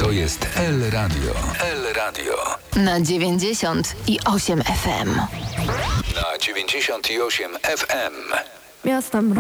To jest El Radio. El Radio. Na 98 FM. Na 98 FM. Miastem